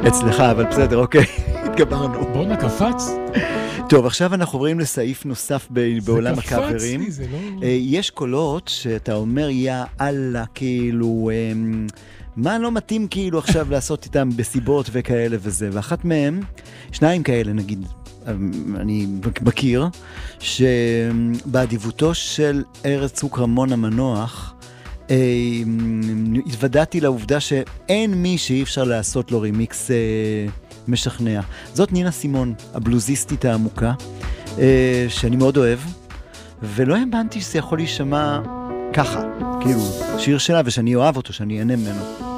אצלך, אבל בסדר, אוקיי, התגברנו. בוא נקפץ. טוב, עכשיו אנחנו עוברים לסעיף נוסף בעולם הקאברים. זה קפץ לי, זה לא... יש קולות שאתה אומר, יא אללה, כאילו, מה לא מתאים כאילו עכשיו לעשות איתם בסיבות וכאלה וזה, ואחת מהם, שניים כאלה נגיד, אני מכיר, שבאדיבותו של ארץ צוק רמון המנוח, התוודעתי לעובדה שאין מי שאי אפשר לעשות לו רימיקס משכנע. זאת נינה סימון, הבלוזיסטית העמוקה, שאני מאוד אוהב, ולא האמנתי שזה יכול להישמע ככה, כאילו, שיר שלה ושאני אוהב אותו, שאני אענה ממנו.